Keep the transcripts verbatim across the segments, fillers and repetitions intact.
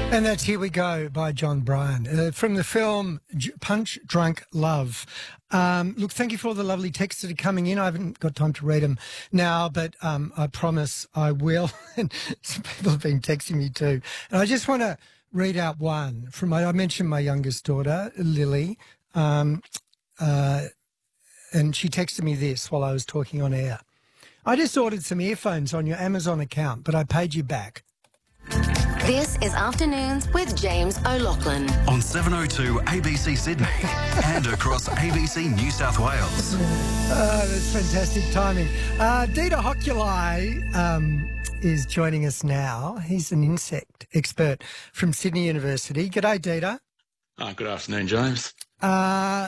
And that's Here We Go by John Bryan uh, from the film J- Punch Drunk Love. Um, look, thank you for all the lovely texts that are coming in. I haven't got time to read them now, but um, I promise I will. And some people have been texting me too. And I just want to read out one from my, I mentioned my youngest daughter, Lily, um, uh, and she texted me this while I was talking on air. I just ordered some earphones on your Amazon account, but I paid you back. This is Afternoons with James O'Loughlin. On seven oh two A B C Sydney and across A B C New South Wales. Oh, that's fantastic timing. Uh, Dieter Hoculi um, is joining us now. He's an insect expert from Sydney University. G'day, Dieter. Oh, good afternoon, James. Uh,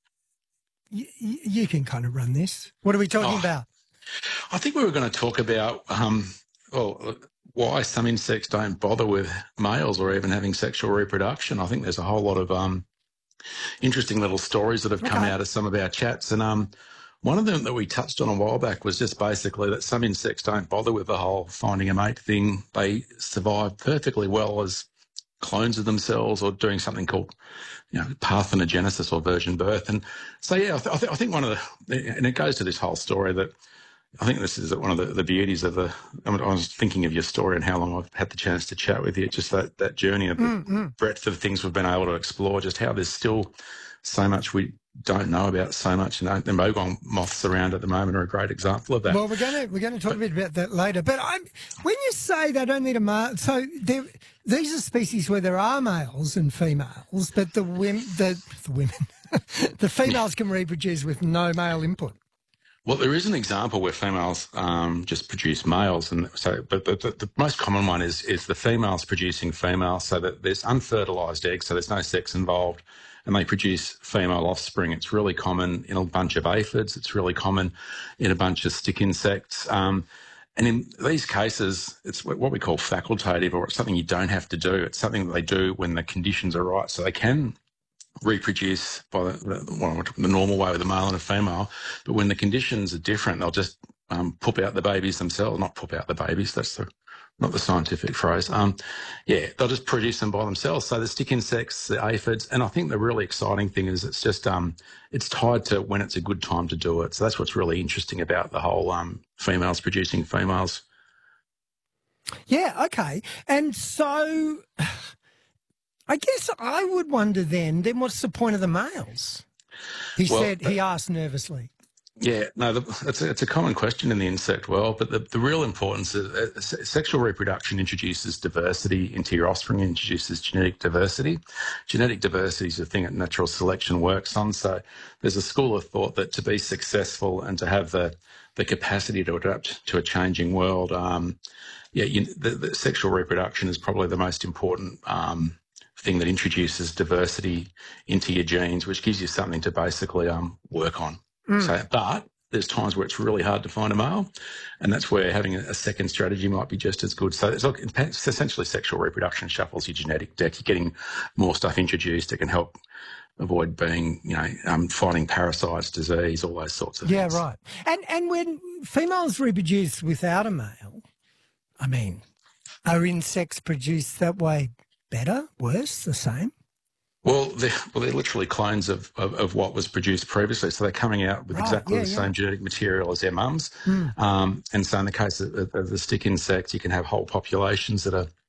y- y- you can kind of run this. What are we talking Oh, about? I think we were going to talk about, um, well, why some insects don't bother with males or even having sexual reproduction. I think there's a whole lot of um, interesting little stories that have come Okay. out of some of our chats. And um, one of them that we touched on a while back was just basically that some insects don't bother with the whole finding a mate thing. They survive perfectly well as clones of themselves or doing something called, you know, parthenogenesis or virgin birth. And so, yeah, I, th- I, th- I think one of the, and it goes to this whole story that I think this is one of the, the beauties of the, I, mean, I was thinking of your story and how long I've had the chance to chat with you, just that, that journey of the Mm-hmm. breadth of things we've been able to explore, just how there's still so much we don't know about so much. You know, the mogong moths around at the moment are a great example of that. Well, we're going to we're going to talk a bit about that later. But I'm, when you say they don't need a male, so there, these are species where there are males and females, but the women, the, the women, the females can reproduce with no male input. Well, there is an example where females um, just produce males, and so, but the, the, the most common one is is the females producing females, so that there's unfertilized eggs, so there's no sex involved, and they produce female offspring. It's really common in a bunch of aphids. It's really common in a bunch of stick insects. Um, and in these cases, it's what we call facultative, or it's something you don't have to do. It's something that they do when the conditions are right, so they can reproduce by the, the, well, the normal way with a male and a female, but when the conditions are different, they'll just um, poop out the babies themselves. Not poop out the babies, that's the, not the scientific phrase. Um, yeah, they'll just produce them by themselves. So the stick insects, the aphids, and I think the really exciting thing is it's just um, it's tied to when it's a good time to do it. So that's what's really interesting about the whole um, females producing females. Yeah, okay. And so I guess I would wonder then, then what's the point of the males? He Well, said, he asked nervously. Yeah, no, the, it's, a, it's a common question in the insect world, but the, the real importance is uh, se- sexual reproduction introduces diversity into your offspring, introduces genetic diversity. Genetic diversity is the thing that natural selection works on. So there's a school of thought that to be successful and to have the, the capacity to adapt to a changing world, um, yeah, you, the, the sexual reproduction is probably the most important um, thing that introduces diversity into your genes, which gives you something to basically um, work on. Mm. So, but there's times where it's really hard to find a male, and that's where having a, a second strategy might be just as good. So it's, like, it's essentially sexual reproduction shuffles your genetic deck. You're getting more stuff introduced that can help avoid being, you know, um, fighting parasites, disease, all those sorts of yeah, things. Yeah, right. And and when females reproduce without a male, I mean, are insects produced that way better, worse, the same? Well, they're, well, they're literally clones of, of, of what was produced previously. So they're coming out with Right, exactly yeah, the yeah. same genetic material as their mums. Mm. Um, and so in the case of, of the stick insects, you can have whole populations that are